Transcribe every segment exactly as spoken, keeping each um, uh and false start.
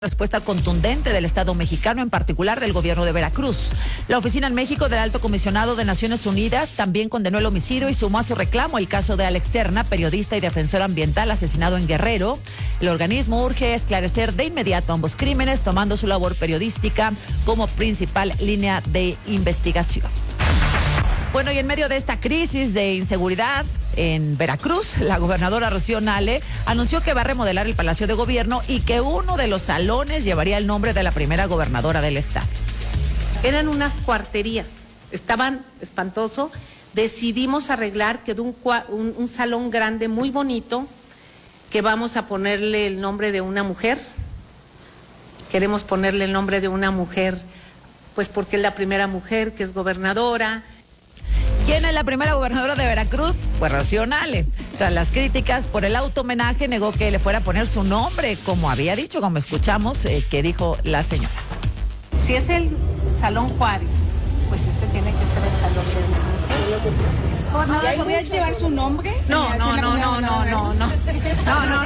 Respuesta contundente del Estado mexicano, en particular del gobierno de Veracruz. La oficina en México del Alto Comisionado de Naciones Unidas también condenó el homicidio y sumó a su reclamo el caso de Alex Serna, periodista y defensor ambiental asesinado en Guerrero. El organismo urge esclarecer de inmediato ambos crímenes, tomando su labor periodística como principal línea de investigación. Bueno, y en medio de esta crisis de inseguridad en Veracruz, la gobernadora Rocío Nale anunció que va a remodelar el Palacio de Gobierno y que uno de los salones llevaría el nombre de la primera gobernadora del estado. Eran unas cuarterías, estaban espantoso. Decidimos arreglar, quedó un, un, un salón grande muy bonito, que vamos a ponerle el nombre de una mujer. Queremos ponerle el nombre de una mujer, pues porque es la primera mujer que es gobernadora. ¿Quién es la primera gobernadora de Veracruz? Pues Rocío Nale. Tras las críticas por el auto-homenaje, negó que le fuera a poner su nombre, como había dicho, como escuchamos, eh, que dijo la señora. Si es el Salón Juárez, pues este tiene que ser el Salón de la Mujer. ¿Podría llevar su nombre? No, no, no, no, no, no, no, no, no, no,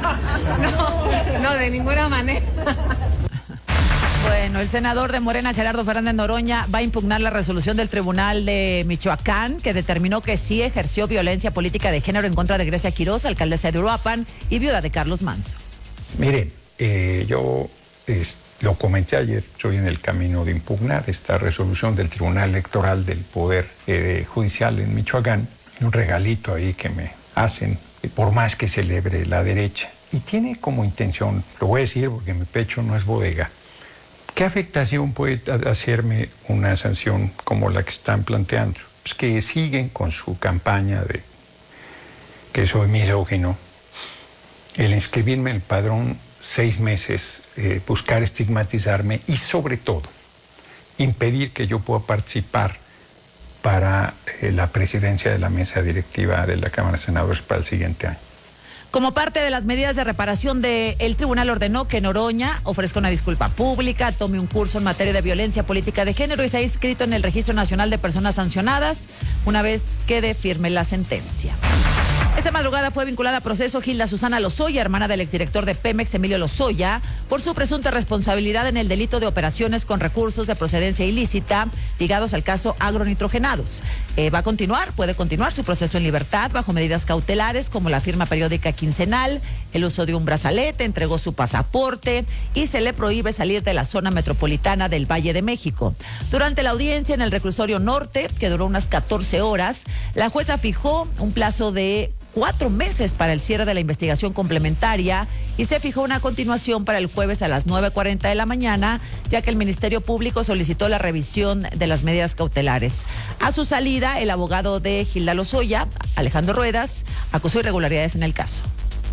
no, no, de ninguna manera. Bueno, el senador de Morena, Gerardo Fernández Noroña, va a impugnar la resolución del Tribunal de Michoacán, que determinó que sí ejerció violencia política de género en contra de Grecia Quiroz, alcaldesa de Uruapan y viuda de Carlos Manzo. Miren, eh, yo eh, lo comenté ayer, estoy en el camino de impugnar esta resolución del Tribunal Electoral del Poder eh, Judicial en Michoacán, un regalito ahí que me hacen, por más que celebre la derecha. Y tiene como intención, lo voy a decir porque mi pecho no es bodega, ¿qué afectación puede hacerme una sanción como la que están planteando? Pues que siguen con su campaña de que soy misógino, el inscribirme en el padrón seis meses, eh, buscar estigmatizarme y sobre todo impedir que yo pueda participar para eh, la presidencia de la mesa directiva de la Cámara de Senadores para el siguiente año. Como parte de las medidas de reparación, de, el tribunal ordenó que Noroña ofrezca una disculpa pública, tome un curso en materia de violencia política de género y sea inscrito en el Registro Nacional de Personas Sancionadas una vez quede firme la sentencia. Esta madrugada fue vinculada a proceso Gilda Susana Lozoya, hermana del exdirector de Pemex, Emilio Lozoya, por su presunta responsabilidad en el delito de operaciones con recursos de procedencia ilícita ligados al caso agronitrogenados. Eh, va a continuar, puede continuar su proceso en libertad bajo medidas cautelares como la firma periódica quincenal, el uso de un brazalete, entregó su pasaporte y se le prohíbe salir de la zona metropolitana del Valle de México. Durante la audiencia en el reclusorio norte, que duró unas catorce horas, la jueza fijó un plazo de cuatro meses para el cierre de la investigación complementaria y se fijó una continuación para el jueves a las nueve cuarenta de la mañana, ya que el Ministerio Público solicitó la revisión de las medidas cautelares. A su salida, el abogado de Gilda Lozoya, Alejandro Ruedas, acusó irregularidades en el caso.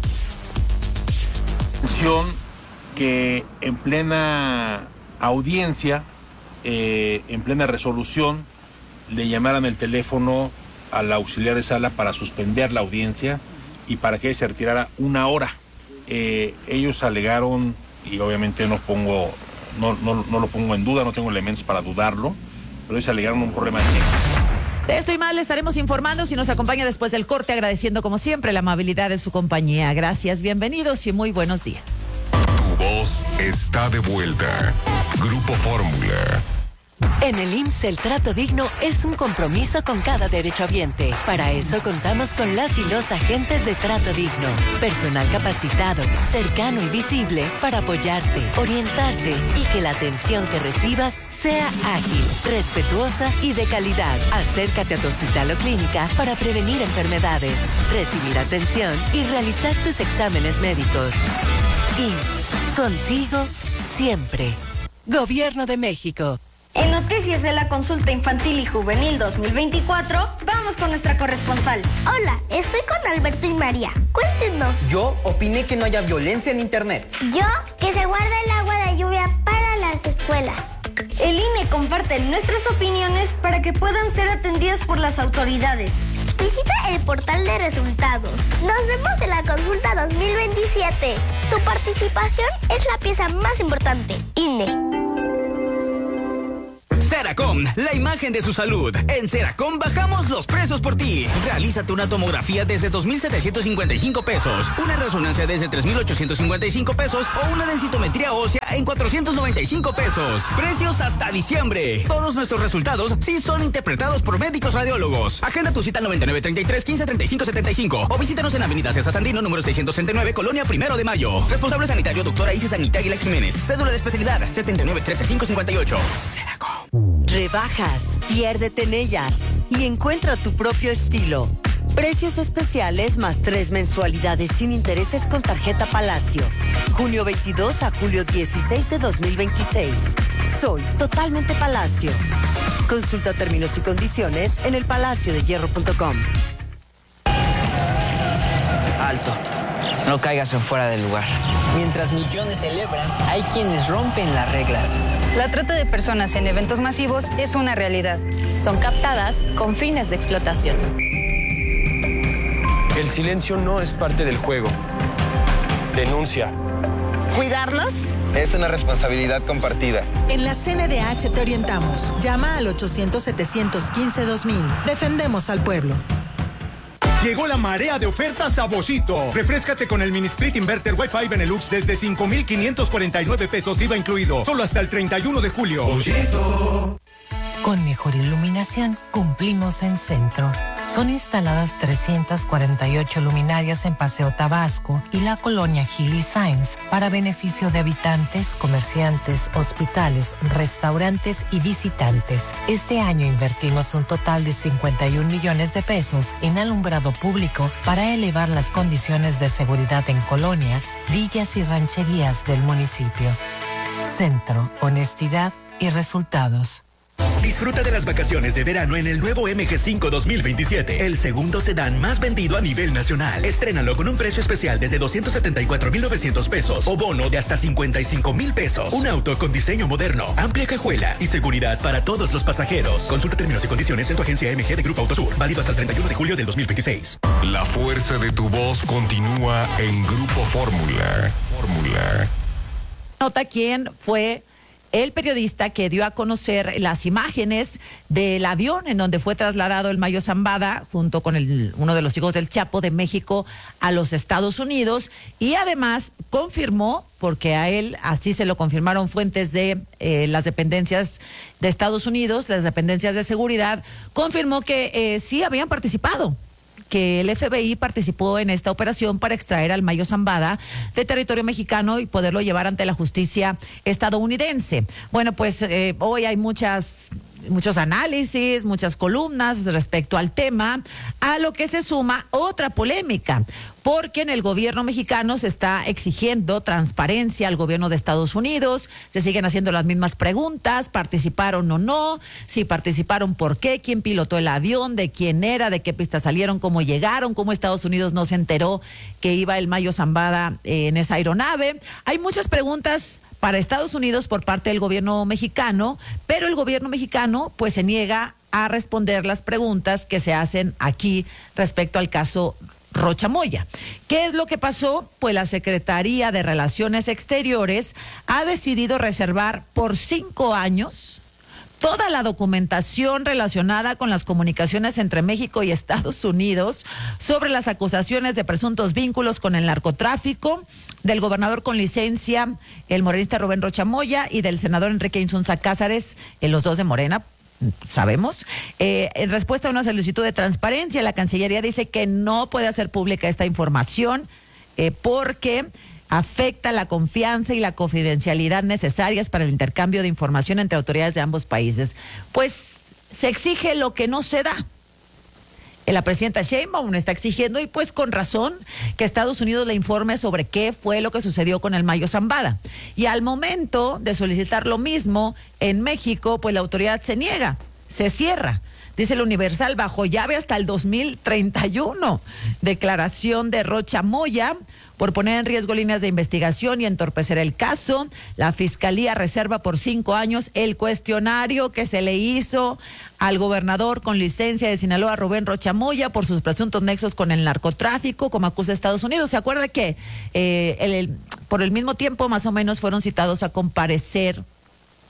Que en plena audiencia, eh, en plena resolución, le llamaran el teléfono al auxiliar de sala para suspender la audiencia y para que se retirara una hora. Eh, ellos alegaron, y obviamente no pongo, no, no, no lo pongo en duda, no tengo elementos para dudarlo, pero ellos alegaron un problema técnico. De esto y más le estaremos informando si nos acompaña después del corte, agradeciendo como siempre la amabilidad de su compañía. Gracias, bienvenidos y muy buenos días. Tu voz está de vuelta. Grupo Fórmula. En el I M S S el trato digno es un compromiso con cada derechohabiente. Para eso contamos con las y los agentes de Trato Digno. Personal capacitado, cercano y visible para apoyarte, orientarte y que la atención que recibas sea ágil, respetuosa y de calidad. Acércate a tu hospital o clínica para prevenir enfermedades, recibir atención y realizar tus exámenes médicos. I M S S, contigo siempre. Gobierno de México. En Noticias de la Consulta Infantil y Juvenil dos mil veinticuatro, vamos con nuestra corresponsal. Hola, estoy con Alberto y María. Cuéntenos. Yo opiné que no haya violencia en internet. Yo, que se guarda el agua de lluvia para las escuelas. El I N E comparte nuestras opiniones para que puedan ser atendidas por las autoridades. Visita el portal de resultados. Nos vemos en la Consulta dos mil veintisiete. Tu participación es la pieza más importante. I N E. Seracom, la imagen de su salud. En Seracom bajamos los precios por ti. Realízate una tomografía desde dos mil setecientos cincuenta y cinco pesos, una resonancia desde tres mil ochocientos cincuenta y cinco pesos o una densitometría ósea en cuatrocientos noventa y cinco pesos. Precios hasta diciembre. Todos nuestros resultados sí son interpretados por médicos radiólogos. Agenda tu cita al noventa y nueve, treinta y tres, quince, treinta y cinco, setenta y cinco o visítanos en Avenida César Sandino, número seiscientos treinta y nueve, Colonia Primero de Mayo. Responsable sanitario, doctora Isis Anita Aguilar Jiménez. Cédula de especialidad, setenta y nueve, trece, cinco cincuenta y ocho. Seracom. Rebajas, piérdete en ellas y encuentra tu propio estilo. Precios especiales más tres mensualidades sin intereses con tarjeta Palacio. Junio veintidós a julio dieciséis de dos mil veintiséis. Soy totalmente Palacio. Consulta términos y condiciones en el palacio de hierro punto com. Alto. No caigas en fuera del lugar. Mientras millones celebran, hay quienes rompen las reglas. La trata de personas en eventos masivos es una realidad. Son captadas con fines de explotación. El silencio no es parte del juego. Denuncia. ¿Cuidarlos? Es una responsabilidad compartida. En la C N D H te orientamos. Llama al ochocientos, setecientos quince, dos mil. Defendemos al pueblo. Llegó la marea de ofertas a Boschito. Refréscate con el Mini Split Inverter Wi-Fi Benelux desde cinco mil quinientos cuarenta y nueve pesos I V A incluido. Solo hasta el treinta y uno de julio. Boschito. Con mejor iluminación, cumplimos en Centro. Son instaladas trescientas cuarenta y ocho luminarias en Paseo Tabasco y la colonia Gili Sáenz para beneficio de habitantes, comerciantes, hospitales, restaurantes y visitantes. Este año invertimos un total de cincuenta y un millones de pesos en alumbrado público para elevar las condiciones de seguridad en colonias, villas y rancherías del municipio. Centro, honestidad y resultados. Disfruta de las vacaciones de verano en el nuevo M G cinco dos mil veintisiete, el segundo sedán más vendido a nivel nacional. Estrénalo con un precio especial desde doscientos setenta y cuatro mil novecientos pesos o bono de hasta cincuenta y cinco mil pesos. Un auto con diseño moderno, amplia cajuela y seguridad para todos los pasajeros. Consulta términos y condiciones en tu agencia M G de Grupo Autosur. Válido hasta el treinta y uno de julio del dos mil veintiséis. La fuerza de tu voz continúa en Grupo Fórmula. Fórmula. Nota quién fue el periodista que dio a conocer las imágenes del avión en donde fue trasladado el Mayo Zambada junto con el, uno de los hijos del Chapo de México a los Estados Unidos, y además confirmó, porque a él así se lo confirmaron fuentes de eh, las dependencias de Estados Unidos, las dependencias de seguridad, confirmó que eh, sí habían participado, que el F B I participó en esta operación para extraer al Mayo Zambada de territorio mexicano y poderlo llevar ante la justicia estadounidense. Bueno, pues eh, hoy hay muchas... muchos análisis, muchas columnas respecto al tema, a lo que se suma otra polémica, porque en el gobierno mexicano se está exigiendo transparencia al gobierno de Estados Unidos, se siguen haciendo las mismas preguntas, participaron o no, si participaron, por qué, quién pilotó el avión, de quién era, de qué pista salieron, cómo llegaron, cómo Estados Unidos no se enteró que iba el Mayo Zambada eh, en esa aeronave. Hay muchas preguntas para Estados Unidos por parte del gobierno mexicano, pero el gobierno mexicano pues se niega a responder las preguntas que se hacen aquí respecto al caso Rocha Moya. ¿Qué es lo que pasó? Pues la Secretaría de Relaciones Exteriores ha decidido reservar por cinco años toda la documentación relacionada con las comunicaciones entre México y Estados Unidos sobre las acusaciones de presuntos vínculos con el narcotráfico del gobernador con licencia, el morenista Rubén Rocha Moya, y del senador Enrique Insunza Cázares, en los dos de Morena, sabemos. Eh, en respuesta a una solicitud de transparencia, la Cancillería dice que no puede hacer pública esta información eh, porque afecta la confianza y la confidencialidad necesarias para el intercambio de información entre autoridades de ambos países. Pues se exige lo que no se da. La presidenta Sheinbaum está exigiendo, y pues con razón, que Estados Unidos le informe sobre qué fue lo que sucedió con el Mayo Zambada. Y al momento de solicitar lo mismo en México, pues la autoridad se niega, se cierra. Dice el Universal, bajo llave hasta el dos mil treinta y uno. Declaración de Rocha Moya por poner en riesgo líneas de investigación y entorpecer el caso. La Fiscalía reserva por cinco años el cuestionario que se le hizo al gobernador con licencia de Sinaloa, Rubén Rocha Moya, por sus presuntos nexos con el narcotráfico, como acusa Estados Unidos. ¿Se acuerda que eh, el, el, por el mismo tiempo, más o menos, fueron citados a comparecer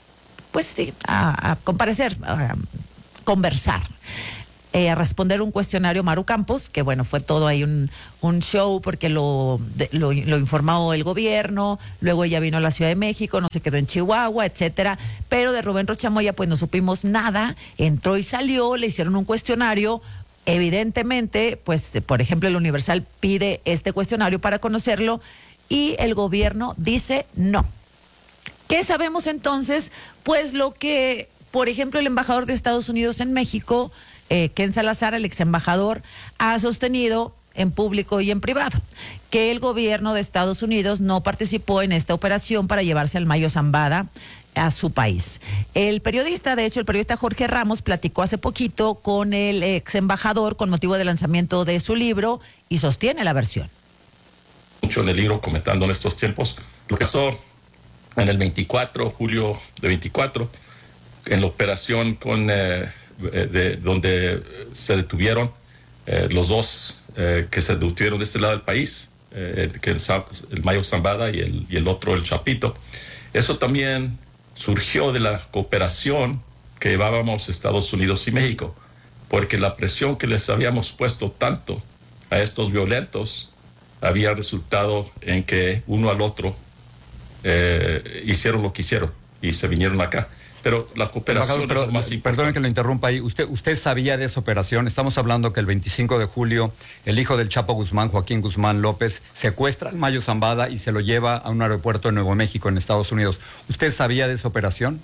pues sí, a, a comparecer, a conversar. Eh, a responder un cuestionario Maru Campos, que bueno, fue todo ahí un, un show porque lo, de, lo, lo informó el gobierno, luego ella vino a la Ciudad de México, no se quedó en Chihuahua, etcétera, pero de Rubén Rocha Moya pues no supimos nada, entró y salió, le hicieron un cuestionario, evidentemente, pues por ejemplo el Universal pide este cuestionario para conocerlo y el gobierno dice no. ¿Qué sabemos entonces? Pues lo que, por ejemplo, el embajador de Estados Unidos en México, Eh, Ken Salazar, el ex embajador, ha sostenido en público y en privado que el gobierno de Estados Unidos no participó en esta operación para llevarse al Mayo Zambada a su país. El periodista, de hecho, el periodista Jorge Ramos platicó hace poquito con el ex embajador con motivo del lanzamiento de su libro y sostiene la versión. Mucho en el libro comentando en estos tiempos lo que pasó en el veinticuatro, julio de veinticuatro, en la operación con... Eh, de donde se detuvieron eh, los dos eh, que se detuvieron de este lado del país, eh, que el, el Mayo Zambada y el, y el otro, el Chapito. Eso también surgió de la cooperación que llevábamos Estados Unidos y México, porque la presión que les habíamos puesto tanto a estos violentos había resultado en que uno al otro eh, hicieron lo que hicieron y se vinieron acá. Pero la cooperación pero, es lo más importante. Perdone que lo interrumpa ahí. Usted, usted sabía de esa operación. Estamos hablando que el veinticinco de julio el hijo del Chapo Guzmán, Joaquín Guzmán López, secuestra al Mayo Zambada y se lo lleva a un aeropuerto de Nuevo México, en Estados Unidos. ¿Usted sabía de esa operación?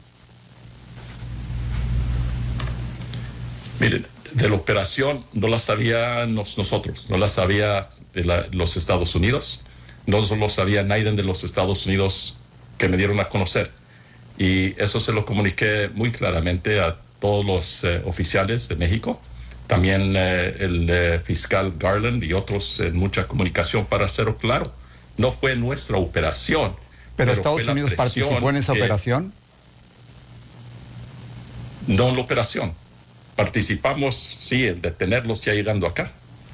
Miren, de la operación no la sabíamos nosotros, no la sabía de la, los Estados Unidos, no lo sabía nadie de los Estados Unidos que me dieron a conocer. Y eso se lo comuniqué muy claramente a todos los eh, oficiales de México, también eh, el eh, fiscal Garland y otros en mucha comunicación para hacerlo claro. No fue nuestra operación. ¿Pero, pero Estados Unidos participó en esa que, operación? No en la operación. Participamos, sí, en detenerlos ya llegando acá.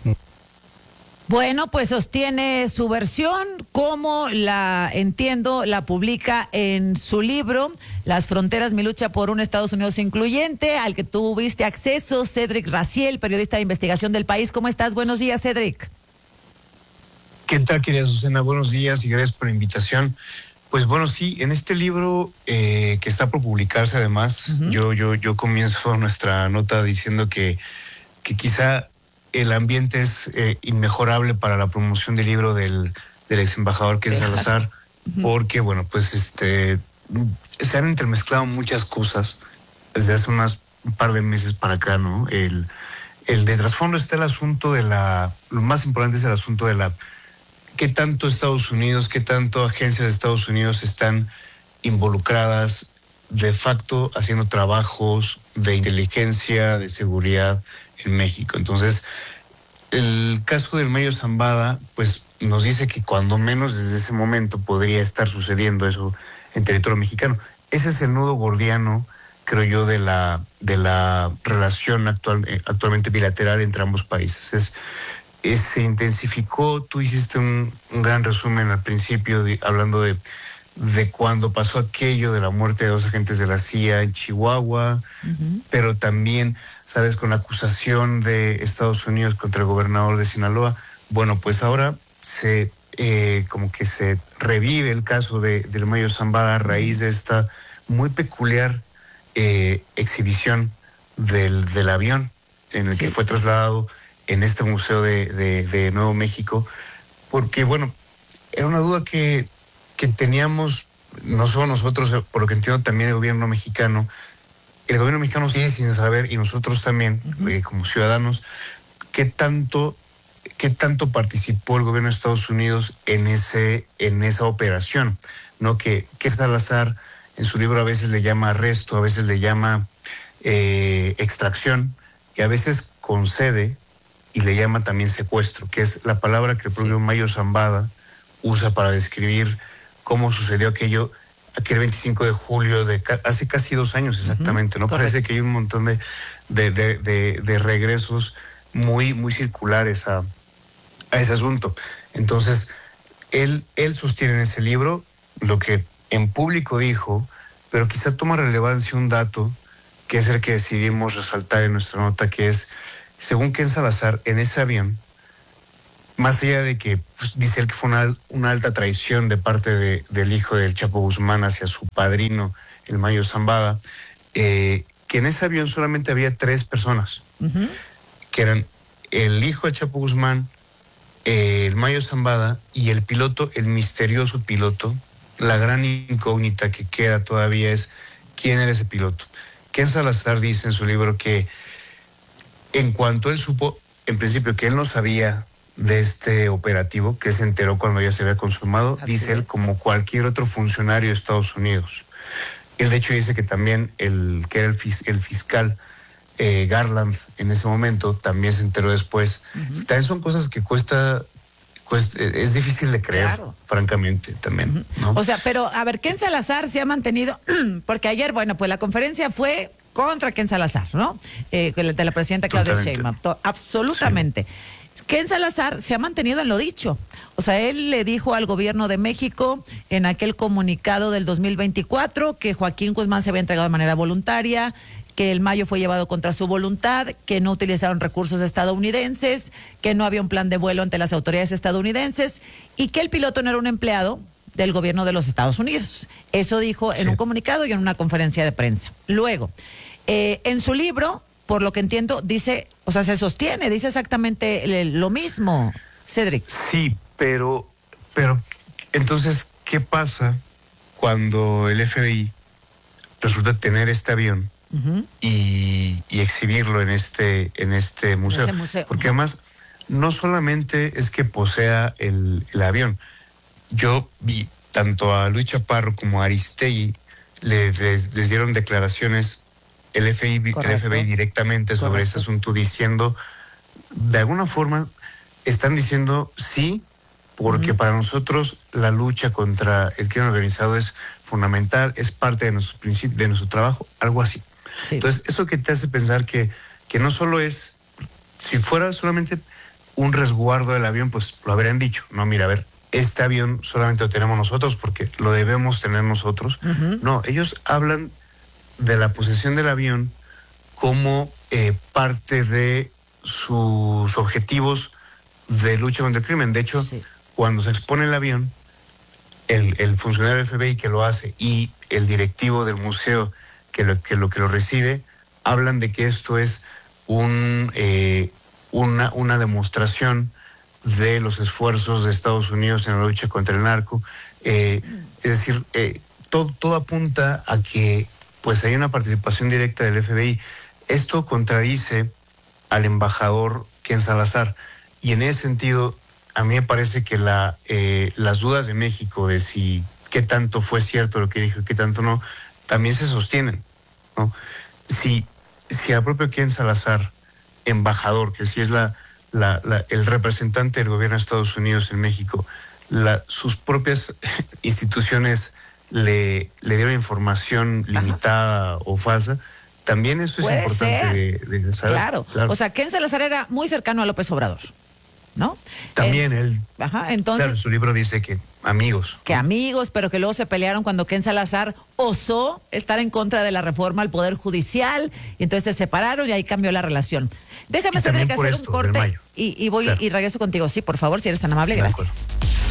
Bueno, pues sostiene su versión, como la entiendo, la publica en su libro, Las fronteras, mi lucha por un Estados Unidos incluyente, al que tuviste acceso, Cedric Raciel, periodista de investigación del País. ¿Cómo estás? Buenos días, Cedric. ¿Qué tal, querida Susana? Buenos días y gracias por la invitación. Pues bueno, sí, en este libro eh, que está por publicarse además, uh-huh. yo, yo, yo comienzo nuestra nota diciendo que, que quizá el ambiente es eh, inmejorable para la promoción del libro del, del ex embajador Ken Salazar, uh-huh. porque, bueno, pues este se han entremezclado muchas cosas desde hace unas, un par de meses para acá, ¿no? El, el de trasfondo está el asunto de la, lo más importante es el asunto de la, qué tanto Estados Unidos, qué tanto agencias de Estados Unidos están involucradas de facto haciendo trabajos de inteligencia, de seguridad en México. Entonces, el caso del Mayo Zambada, pues nos dice que cuando menos desde ese momento podría estar sucediendo eso en territorio mexicano. Ese es el nudo gordiano, creo yo, de la de la relación actual, actualmente bilateral entre ambos países. Es, es se intensificó. Tú hiciste un, un gran resumen al principio de, hablando de de cuando pasó aquello de la muerte de dos agentes de la C I A en Chihuahua, uh-huh. pero también, ¿sabes?, con la acusación de Estados Unidos contra el gobernador de Sinaloa. Bueno, pues ahora se eh, como que se revive el caso de, del Mayo Zambada a raíz de esta muy peculiar eh, exhibición del, del avión en el sí. que fue trasladado en este museo de, de, de Nuevo México, porque, bueno, era una duda que que teníamos, no solo nosotros, por lo que entiendo también el gobierno mexicano, el gobierno mexicano sigue sin saber, y nosotros también, uh-huh. eh, como ciudadanos, qué tanto, qué tanto participó el gobierno de Estados Unidos en ese, en esa operación, ¿no? Que, que Salazar en su libro a veces le llama arresto, a veces le llama eh, extracción, y a veces concede y le llama también secuestro, que es la palabra que el propio sí. Mayo Zambada usa para describir cómo sucedió aquello, aquel veinticinco de julio de ca- hace casi dos años exactamente, uh-huh. ¿no? Correcto. Parece que hay un montón de, de, de, de, de regresos muy, muy circulares a, a ese asunto. Entonces, él, él sostiene en ese libro lo que en público dijo, pero quizá toma relevancia un dato que es el que decidimos resaltar en nuestra nota, que es, según Ken Salazar, en ese avión, más allá de que pues, dice él que fue una, una alta traición de parte de, del hijo del Chapo Guzmán hacia su padrino, el Mayo Zambada, eh, que en ese avión solamente había tres personas, uh-huh. que eran el hijo del Chapo Guzmán, eh, el Mayo Zambada y el piloto, el misterioso piloto. La gran incógnita que queda todavía es quién era ese piloto. Ken Salazar dice en su libro que en cuanto él supo, en principio, que él no sabía de este operativo, que se enteró cuando ya se había consumado, Así dice es. él, como cualquier otro funcionario de Estados Unidos. Él de hecho dice que también el que era el, fis, el fiscal eh, Garland en ese momento también se enteró después. Uh-huh. También son cosas que cuesta, cuesta es difícil de creer, claro. francamente, también. Uh-huh. ¿no? O sea, pero a ver, Ken Salazar se ha mantenido, porque ayer, bueno, pues la conferencia fue contra Ken Salazar, ¿no? Eh, de la presidenta Claudia Sheinbaum, absolutamente. Sí. Ken Salazar se ha mantenido en lo dicho. O sea, él le dijo al gobierno de México en aquel comunicado del dos mil veinticuatro que Joaquín Guzmán se había entregado de manera voluntaria, que el Mayo fue llevado contra su voluntad, que no utilizaron recursos estadounidenses, que no había un plan de vuelo ante las autoridades estadounidenses y que el piloto no era un empleado del gobierno de los Estados Unidos. Eso dijo sí. en un comunicado y en una conferencia de prensa. Luego, eh, en su libro, por lo que entiendo, dice, o sea, se sostiene, dice exactamente lo mismo, Cedric. Sí, pero, pero, entonces, ¿qué pasa cuando el F B I resulta tener este avión uh-huh. y, y exhibirlo en este, en este museo? Ese museo. Porque además, no solamente es que posea el, el avión. Yo vi tanto a Luis Chaparro como a Aristegui, les, les, les dieron declaraciones el F B I, el F B I directamente sobre Correcto. Ese asunto, diciendo, de alguna forma, están diciendo sí, porque uh-huh. para nosotros la lucha contra el crimen organizado es fundamental, es parte de nuestro principio, de nuestro trabajo, algo así. Sí. Entonces, eso que te hace pensar que, que no solo es, si fuera solamente un resguardo del avión, pues lo habrían dicho, no, mira, a ver, este avión solamente lo tenemos nosotros porque lo debemos tener nosotros. Uh-huh. No, ellos hablan de la posesión del avión como eh, parte de sus objetivos de lucha contra el crimen. De hecho, sí. cuando se expone el avión, el, el funcionario del F B I que lo hace y el directivo del museo que lo que lo, que lo recibe, hablan de que esto es un, eh, una, una demostración de los esfuerzos de Estados Unidos en la lucha contra el narco. Eh, es decir, eh, todo, todo apunta a que pues hay una participación directa del F B I. Esto contradice al embajador Ken Salazar. Y en ese sentido, a mí me parece que la, eh, las dudas de México de si qué tanto fue cierto lo que dijo y qué tanto no, también se sostienen, ¿no? Si, si al propio Ken Salazar, embajador, que sí es la, la, la, el representante del gobierno de Estados Unidos en México, la, sus propias instituciones le, le dieron información limitada Ajá. o falsa, también eso es Puede importante ser. de, de saber. Claro. claro, o sea, Ken Salazar era muy cercano a López Obrador, ¿no? También eh, él, Ajá, entonces, claro, su libro dice que amigos. Que amigos, pero que luego se pelearon cuando Ken Salazar osó estar en contra de la reforma al Poder Judicial, y entonces se separaron y ahí cambió la relación. Déjame tener que hacer esto, un corte y, y voy claro. y regreso contigo. Sí, por favor, si eres tan amable, gracias.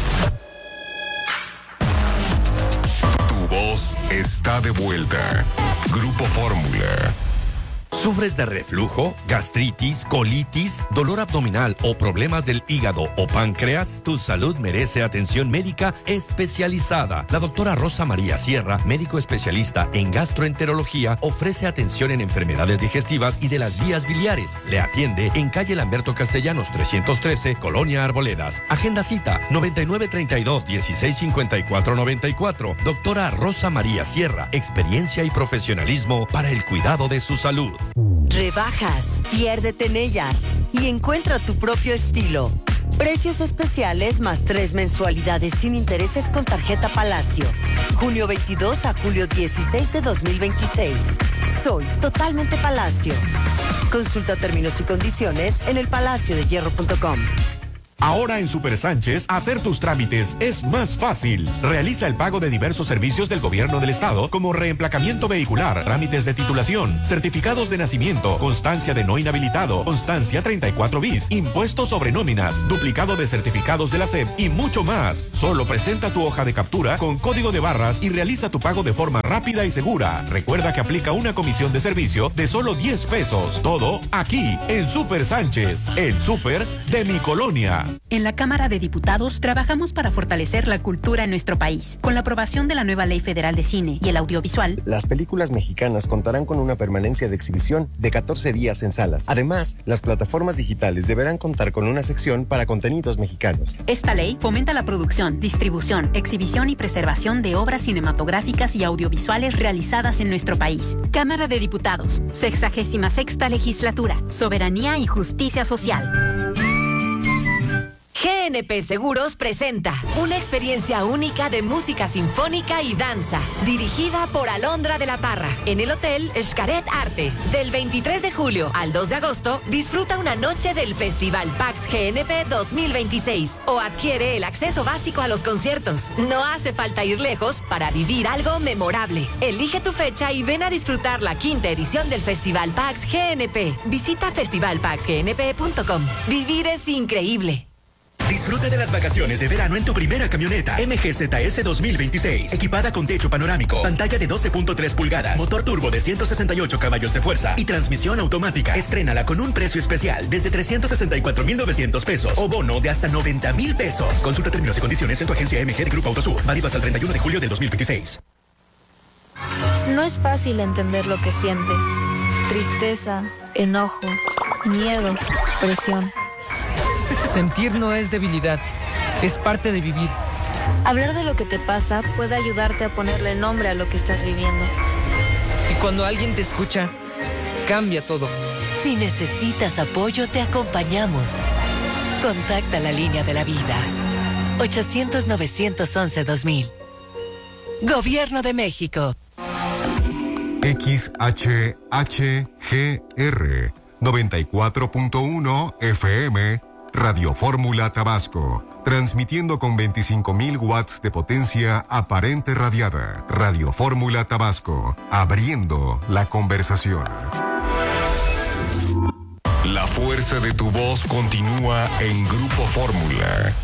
Voz está de vuelta. Grupo Fórmula. ¿Sufres de reflujo, gastritis, colitis, dolor abdominal o problemas del hígado o páncreas? Tu salud merece atención médica especializada. La doctora Rosa María Sierra, médico especialista en gastroenterología, ofrece atención en enfermedades digestivas y de las vías biliares. Le atiende en calle Lamberto Castellanos trescientos trece, Colonia Arboledas. Agenda cita noventa y nueve treinta y dos, dieciséis cincuenta y cuatro noventa y cuatro. Doctora Rosa María Sierra, experiencia y profesionalismo para el cuidado de su salud. Rebajas, piérdete en ellas y encuentra tu propio estilo. Precios especiales más tres mensualidades sin intereses con tarjeta Palacio. junio veintidós a julio dieciséis de dos mil veintiséis. Soy totalmente Palacio. Consulta términos y condiciones en el palacio de hierro punto com. Ahora en Super Sánchez, hacer tus trámites es más fácil. Realiza el pago de diversos servicios del gobierno del estado, como reemplacamiento vehicular, trámites de titulación, certificados de nacimiento, constancia de no inhabilitado, constancia treinta y cuatro bis, impuestos sobre nóminas, duplicado de certificados de la S E P y mucho más. Solo presenta tu hoja de captura con código de barras y realiza tu pago de forma rápida y segura. Recuerda que aplica una comisión de servicio de solo diez pesos. Todo aquí en Super Sánchez, el súper de mi colonia. En la Cámara de Diputados trabajamos para fortalecer la cultura en nuestro país. Con la aprobación de la nueva Ley Federal de Cine y el audiovisual, las películas mexicanas contarán con una permanencia de exhibición de catorce días en salas. Además, las plataformas digitales deberán contar con una sección para contenidos mexicanos. Esta ley fomenta la producción, distribución, exhibición y preservación de obras cinematográficas y audiovisuales realizadas en nuestro país. Cámara de Diputados, sexagésima sexta legislatura, soberanía y justicia social. G N P Seguros presenta una experiencia única de música sinfónica y danza, dirigida por Alondra de la Parra, en el Hotel Xcaret Arte. Del veintitrés de julio al dos de agosto, disfruta una noche del Festival Pax G N P dos mil veintiséis o adquiere el acceso básico a los conciertos. No hace falta ir lejos para vivir algo memorable. Elige tu fecha y ven a disfrutar la quinta edición del Festival Pax G N P. Visita festival pax g n p punto com. Vivir es increíble. Disfruta de las vacaciones de verano en tu primera camioneta M G Z S dos mil veintiséis. Equipada con techo panorámico, pantalla de doce punto tres pulgadas, motor turbo de ciento sesenta y ocho caballos de fuerza y transmisión automática. Estrénala con un precio especial desde trescientos sesenta y cuatro mil novecientos pesos o bono de hasta noventa mil pesos. Consulta términos y condiciones en tu agencia M G de Grupo Autosur. Válido hasta el treinta y uno de julio del dos mil veintiséis. No es fácil entender lo que sientes. Tristeza, enojo, miedo, presión. Sentir no es debilidad, es parte de vivir. Hablar de lo que te pasa puede ayudarte a ponerle nombre a lo que estás viviendo. Y cuando alguien te escucha, cambia todo. Si necesitas apoyo, te acompañamos. Contacta la línea de la vida. ochocientos, novecientos once, dos mil. Gobierno de México. X H H G R noventa y cuatro punto uno F M Radio Fórmula Tabasco, transmitiendo con veinticinco mil watts de potencia aparente radiada. Radio Fórmula Tabasco, abriendo la conversación. La fuerza de tu voz continúa en Grupo Fórmula.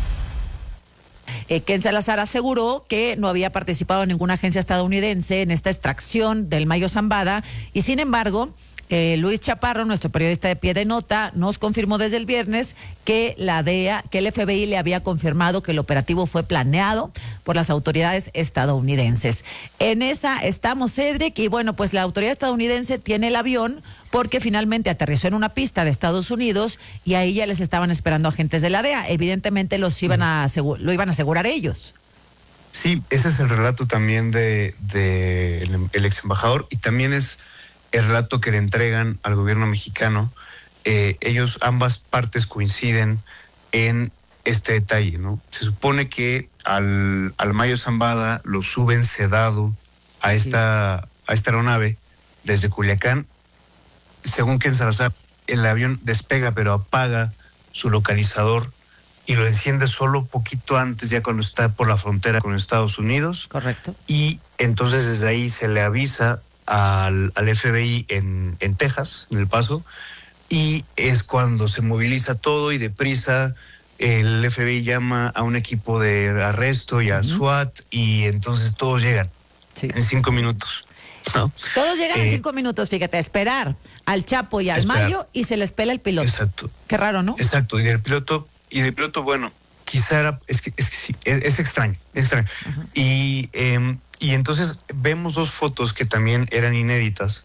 Eh, Ken Salazar aseguró que no había participado en ninguna agencia estadounidense en esta extracción del mayo Zambada y, sin embargo, Eh, Luis Chaparro, nuestro periodista de pie de nota, nos confirmó desde el viernes que la D E A, que el F B I le había confirmado que el operativo fue planeado por las autoridades estadounidenses. En esa estamos, Cedric, y bueno, pues la autoridad estadounidense tiene el avión porque finalmente aterrizó en una pista de Estados Unidos y ahí ya les estaban esperando agentes de la D E A. Evidentemente los iban a asegu- lo iban a asegurar ellos. Sí, ese es el relato también de, de el, el ex embajador y también es el relato que le entregan al gobierno mexicano. Eh, ellos, ambas partes coinciden en este detalle, ¿no? Se supone que al, al Mayo Zambada lo suben sedado a esta, sí. a esta aeronave desde Culiacán. Según Ken Salazar, el avión despega pero apaga su localizador y lo enciende solo poquito antes, ya cuando está por la frontera con Estados Unidos. Correcto. Y entonces desde ahí se le avisa Al, al F B I en, en Texas, en El Paso, y es cuando se moviliza todo y deprisa el F B I llama a un equipo de arresto y a uh-huh. SWAT y entonces todos llegan sí. en cinco minutos. ¿no? Todos llegan eh, en cinco minutos, fíjate, a esperar al Chapo y al esperar. Mayo y se les pela el piloto. Exacto. Qué raro, ¿no? Exacto, y del piloto, y del piloto, bueno, quizá era, es que, es que sí, es, es extraño, es extraño. Uh-huh. Y... Eh, Y entonces vemos dos fotos que también eran inéditas,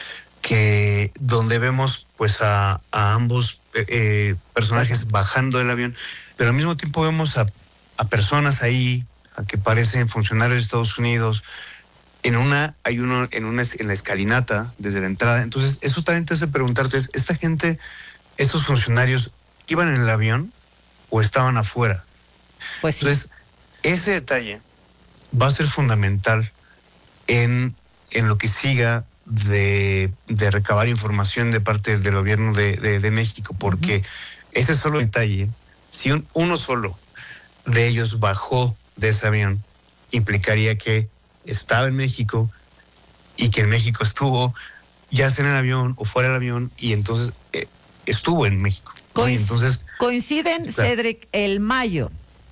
que donde vemos pues a, a ambos eh, personajes bajando del avión, pero al mismo tiempo vemos a, a personas ahí, a que parecen funcionarios de Estados Unidos. En una hay uno en una en la escalinata desde la entrada. Entonces eso también te hace preguntarte, ¿esta gente, estos funcionarios, iban en el avión o estaban afuera? Pues sí. Entonces ese detalle va a ser fundamental en, en lo que siga de, de recabar información de parte del gobierno de, de, de México, porque uh-huh. ese solo detalle si un, uno solo de ellos bajó de ese avión, implicaría que estaba en México y que en México estuvo, ya sea en el avión o fuera del avión, y entonces eh, estuvo en México. ¿no? Y entonces, coinciden, claro. Cedric, el mayo,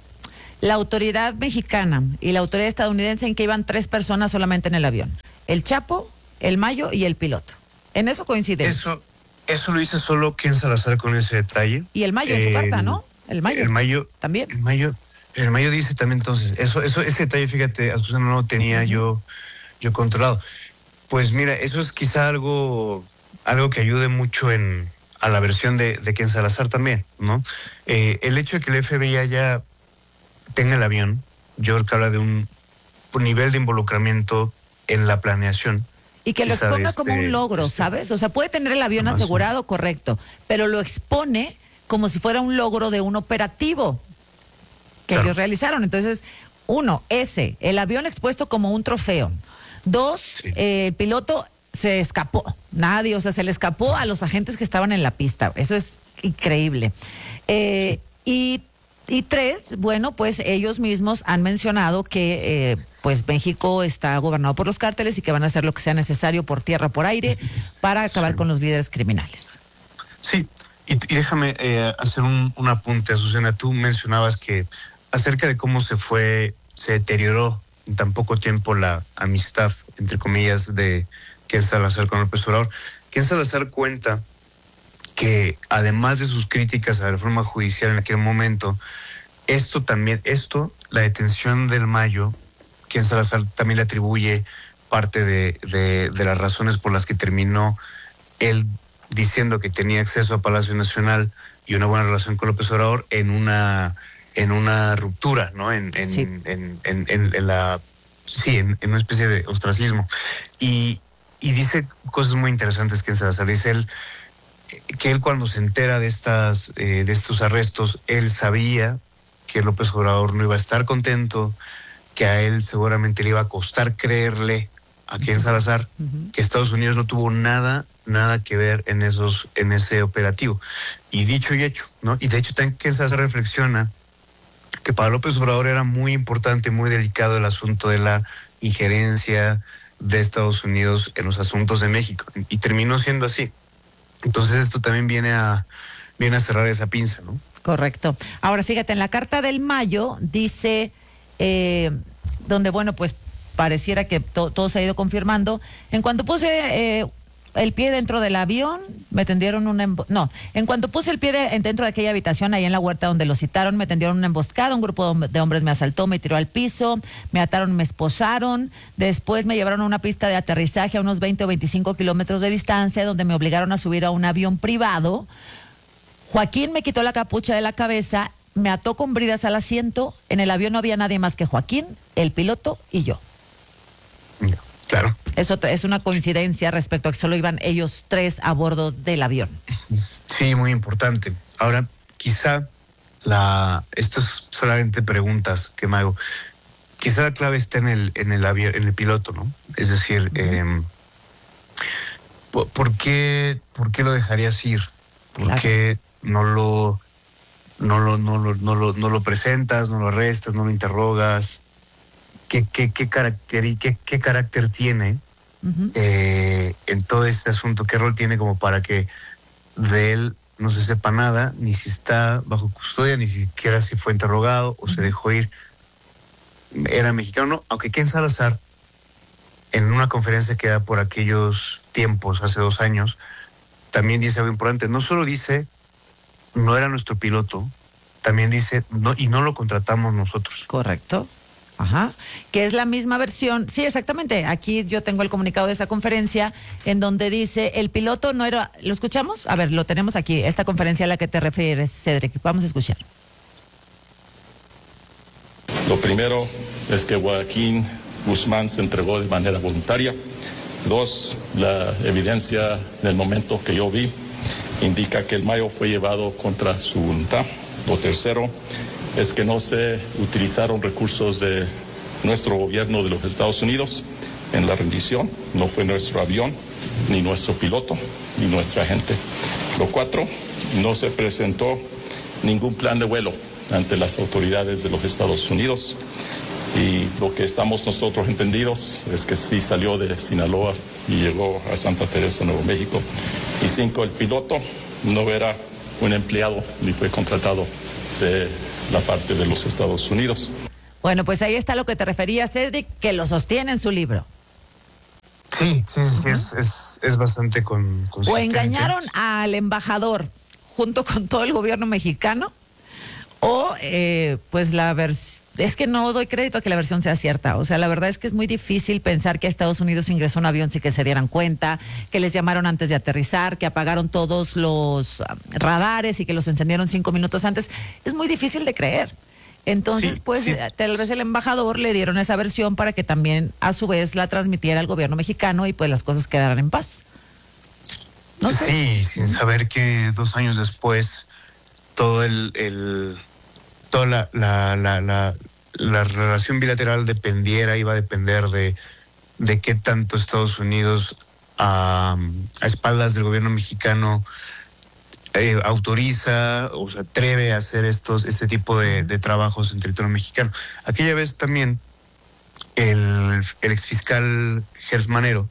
la autoridad mexicana y la autoridad estadounidense en que iban tres personas solamente en el avión. El Chapo, el Mayo y el piloto. En eso coinciden. Eso, eso lo dice solo Ken Salazar con ese detalle. Y el Mayo en eh, su carta, ¿no? El Mayo. El Mayo. También. El Mayo, el Mayo dice también entonces, eso, eso, ese detalle, fíjate, Azucena, no lo tenía uh-huh. yo, yo controlado. Pues mira, eso es quizá algo, algo que ayude mucho en, a la versión de, de Ken Salazar también, ¿no? Eh, el hecho de que el F B I haya tenga el avión, yo creo que habla de un, un nivel de involucramiento en la planeación. Y que lo exponga este, como un logro, este, ¿sabes? O sea, puede tener el avión asegurado, sí. correcto, pero lo expone como si fuera un logro de un operativo que claro. ellos realizaron. Entonces, uno, ese, el avión expuesto como un trofeo. Dos, sí. eh, el piloto se escapó, nadie, o sea, se le escapó a los agentes que estaban en la pista. Eso es increíble. Eh, y Y tres, bueno, pues ellos mismos han mencionado que eh, pues México está gobernado por los cárteles y que van a hacer lo que sea necesario por tierra, por aire, para acabar sí. con los líderes criminales. Sí, y, y déjame eh, hacer un, un apunte, Azucena. Tú mencionabas que acerca de cómo se fue, se deterioró en tan poco tiempo la amistad, entre comillas, de Ken Salazar con López Obrador. Ken Salazar cuenta que además de sus críticas a la reforma judicial en aquel momento, esto también, esto, la detención del Mayo, Ken Salazar también le atribuye parte de, de, de las razones por las que terminó él diciendo que tenía acceso a Palacio Nacional y una buena relación con López Obrador en una en una ruptura, ¿no? En, en, sí. en, en, en, en la sí, en, en una especie de ostracismo. Y, y dice cosas muy interesantes Ken Salazar. Dice él que él cuando se entera de estas eh, de estos arrestos, él sabía que López Obrador no iba a estar contento, que a él seguramente le iba a costar creerle a Ken Salazar uh-huh. que Estados Unidos no tuvo nada nada que ver en esos en ese operativo. Y dicho y hecho, ¿no? Y de hecho también Ken Salazar reflexiona que para López Obrador era muy importante, muy delicado el asunto de la injerencia de Estados Unidos en los asuntos de México, y terminó siendo así. Entonces esto también viene a, viene a cerrar esa pinza, ¿no? Correcto. Ahora, fíjate, en la carta del Mayo dice, eh, donde, bueno, pues pareciera que to, todo se ha ido confirmando. En cuanto puse eh, el pie dentro del avión, me tendieron una... Embo- no, en cuanto puse el pie de, dentro de aquella habitación, ahí en la huerta donde lo citaron, me tendieron una emboscada, un grupo de hombres me asaltó, me tiró al piso, me ataron, me esposaron, después me llevaron a una pista de aterrizaje a unos veinte o veinticinco kilómetros de distancia, donde me obligaron a subir a un avión privado. Joaquín me quitó la capucha de la cabeza, me ató con bridas al asiento, en el avión no había nadie más que Joaquín, el piloto y yo. Claro. Eso es una coincidencia respecto a que solo iban ellos tres a bordo del avión. Sí, muy importante. Ahora, quizá la, estas solamente preguntas que me hago, quizá la clave está en el, en el avión, en el piloto, ¿no? Es decir, uh-huh. eh, ¿por, ¿por qué, por qué lo dejarías ir? ¿Por claro. qué no lo, no lo, no lo, no lo, no lo presentas, no lo arrestas, no lo interrogas? ¿Qué, qué, qué, carácter, qué, qué carácter tiene uh-huh. eh, en todo este asunto? ¿Qué rol tiene como para que de él no se sepa nada, ni si está bajo custodia, ni siquiera si fue interrogado o uh-huh. se dejó ir? Era mexicano, no, aunque Ken Salazar, en una conferencia que da por aquellos tiempos, hace dos años, también dice algo importante. No solo dice, no era nuestro piloto, también dice, no, y no lo contratamos nosotros. Correcto. Ajá, que es la misma versión. Sí, exactamente. Aquí yo tengo el comunicado de esa conferencia en donde dice, el piloto no era... ¿Lo escuchamos? A ver, lo tenemos aquí, esta conferencia a la que te refieres, Cedric. Vamos a escuchar. Lo primero es que Joaquín Guzmán se entregó de manera voluntaria. Dos, la evidencia del momento que yo vi indica que el Mayo fue llevado contra su voluntad. Lo tercero es que no se utilizaron recursos de nuestro gobierno de los Estados Unidos en la rendición. No fue nuestro avión, ni nuestro piloto, ni nuestra gente. Lo cuatro, no se presentó ningún plan de vuelo ante las autoridades de los Estados Unidos. Y lo que estamos nosotros entendidos es que sí salió de Sinaloa y llegó a Santa Teresa, Nuevo México. Y cinco, el piloto no era un empleado ni fue contratado de la parte de los Estados Unidos. Bueno, pues ahí está lo que te refería, Cedric, que lo sostiene en su libro. Sí, sí, sí, uh-huh. es, es, es bastante con, consistente. O engañaron al embajador junto con todo el gobierno mexicano, o eh, pues la versión, es que no doy crédito a que la versión sea cierta. O sea, la verdad es que es muy difícil pensar que a Estados Unidos ingresó un avión sin que se dieran cuenta, que les llamaron antes de aterrizar, que apagaron todos los radares y que los encendieron cinco minutos antes. Es muy difícil de creer. Entonces, sí, pues, sí. tal vez el embajador le dieron esa versión para que también, a su vez, la transmitiera al gobierno mexicano y pues las cosas quedaran en paz. ¿No sé? Sí, sin saber que dos años después todo el, el toda la, la, la, la, la relación bilateral dependiera, iba a depender de, de qué tanto Estados Unidos a, a espaldas del gobierno mexicano eh, autoriza o se atreve a hacer estos este tipo de, de trabajos en territorio mexicano. Aquella vez también el, el exfiscal Gers Manero,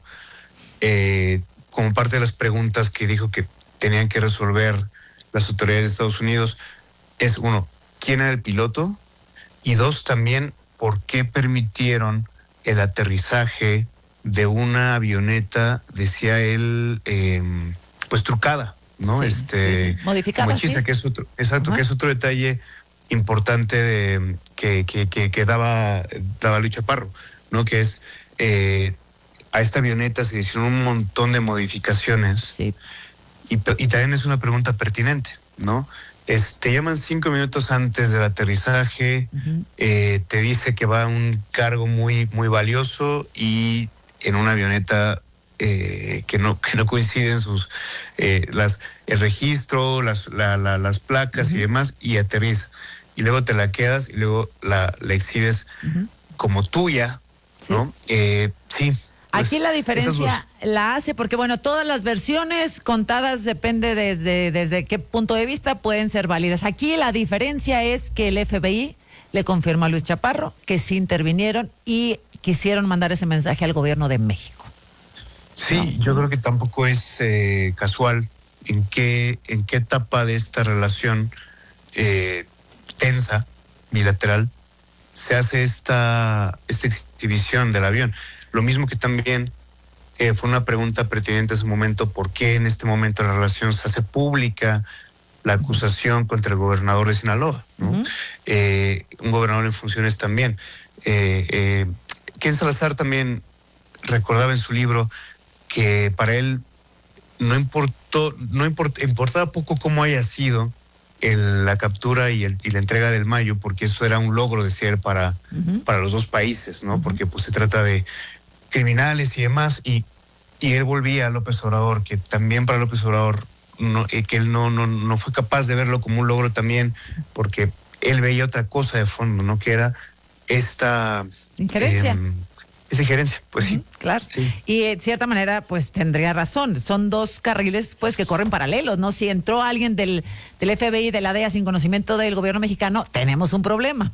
eh, como parte de las preguntas que dijo que tenían que resolver las autoridades de Estados Unidos, es uno, ¿quién era el piloto? Y dos, también, ¿por qué permitieron el aterrizaje de una avioneta, decía él, eh, pues trucada, ¿no? Sí, este, sí, sí. Modificada, hechiza, sí. que es otro, exacto, Ajá. que es otro detalle importante de, que, que, que, que daba, daba Luis Chaparro, ¿no? Que es, eh, a esta avioneta se hicieron un montón de modificaciones. Sí. Y, y también es una pregunta pertinente, ¿no? Es, te llaman cinco minutos antes del aterrizaje, uh-huh. eh, te dice que va un cargo muy, muy valioso y en una avioneta eh, que no que no coinciden sus eh, las el registro, las la, la, las placas uh-huh. y demás, y aterriza. Y luego te la quedas y luego la, la exhibes uh-huh. como tuya, ¿no? Sí. Eh, sí. Pues, aquí la diferencia la hace porque, bueno, todas las versiones contadas depende desde, desde qué punto de vista pueden ser válidas. Aquí la diferencia es que el F B I le confirmó a Luis Chaparro que sí intervinieron y quisieron mandar ese mensaje al gobierno de México. Sí, ¿no? Yo creo que tampoco es eh, casual en qué, en qué etapa de esta relación eh, tensa, bilateral, se hace esta, esta exhibición del avión. Lo mismo que también eh, fue una pregunta pertinente en su momento, ¿por qué en este momento la relación se hace pública la acusación contra el gobernador de Sinaloa, ¿no? Uh-huh. eh, un gobernador en funciones también. Eh, eh, Ken Salazar también recordaba en su libro que para él no importó, no import, importaba poco cómo haya sido el, la captura y, el, y la entrega del Mayo, porque eso era un logro, decía él, para, uh-huh. para los dos países, ¿no? Uh-huh. Porque pues se trata de criminales y demás, y, y él volvía a López Obrador, que también para López Obrador, no, eh, que él no, no, no fue capaz de verlo como un logro también, porque él veía otra cosa de fondo, ¿no? Que era esta... Injerencia. Eh, esa injerencia, pues uh-huh, sí. Claro. Sí. Y de cierta manera, pues tendría razón. Son dos carriles, pues, que corren paralelos, ¿no? Si entró alguien del, del F B I, de la D E A, sin conocimiento del gobierno mexicano, tenemos un problema.